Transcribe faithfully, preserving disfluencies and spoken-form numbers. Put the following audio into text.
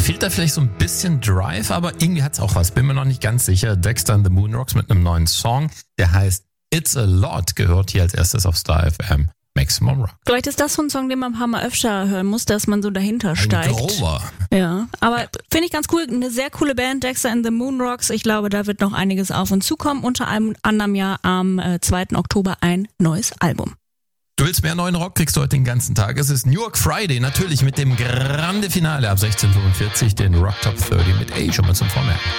fehlt da vielleicht so ein bisschen Drive, aber irgendwie hat's auch was. Bin mir noch nicht ganz sicher. Dexter and the Moonrocks mit einem neuen Song, der heißt It's a Lot, gehört hier als erstes auf Star F M. Maximum Rock. Vielleicht ist das so ein Song, den man ein paar Mal öfter hören muss, dass man so dahinter steigt. Ein Grover. Ja, aber ja. Finde ich ganz cool. Eine sehr coole Band, Dexter and the Moonrocks. Ich glaube, da wird noch einiges auf uns zukommen. Unter anderem ja am äh, zweiten Oktober ein neues Album. Du willst mehr neuen Rock, kriegst du heute den ganzen Tag. Es ist New York Friday, natürlich mit dem Grande Finale ab sechzehn Uhr fünfundvierzig, den Rock Top dreißig mit A, schon mal zum Vormerken.